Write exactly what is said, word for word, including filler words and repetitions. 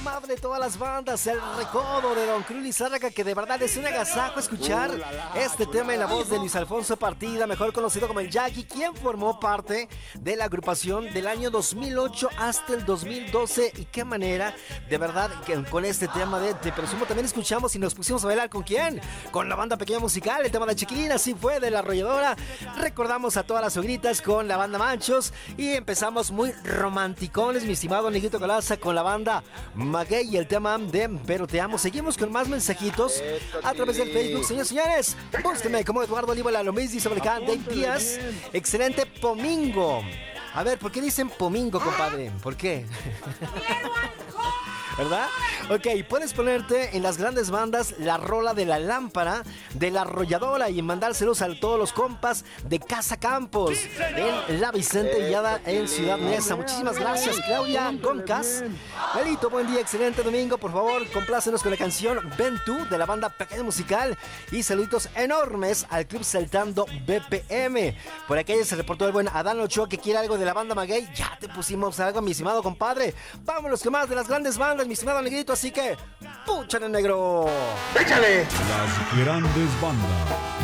amable de todas las bandas, el recodo de Don Cruz Lizárraga, que de verdad es un agasajo escuchar uh, la, la, este tema en la voz de Luis Alfonso Partida, mejor conocido como el Jackie, quien formó parte de la agrupación del año dos mil ocho hasta el dos mil doce. Y qué manera, de verdad, que con este tema de Te Presumo también escuchamos y nos pusimos a bailar. ¿Con quién? Con la banda Pequeña Musical, el tema de Chiquilina, así fue, de La Arrolladora. Recordamos a todas las suegritas con la banda Manchos y empezamos muy romanticones, mi estimado Negrito Colaza, con la banda Maguey y el tema de Pero Te Amo. Seguimos con más mensajitos a través del Facebook. Señores, señores, búsquenme como Eduardo Oliva La Lomis, dice por acá Dave Díaz. Excelente pomingo. A ver, ¿por qué dicen pomingo, compadre? ¿Por qué? ¿Verdad? Ok, puedes ponerte en las grandes bandas la rola de La Lámpara de La Arrolladora y mandárselos a todos los compas de Casa Campos en La Vicente Villada en Ciudad Neza. Muchísimas gracias, Claudia Goncas. Melito, buen día, excelente domingo. Por favor, complácenos con la canción Ven Tú de la banda Pequeña Musical y saluditos enormes al Club Saltando B P M. Por aquella se reportó el buen Adán Ochoa que quiere algo de la banda Maguey. Ya te pusimos algo, mi estimado compadre. Vámonos con más de las grandes bandas, mi estimado Negrito, así que ¡púchale, negro! ¡Échale! Las grandes bandas.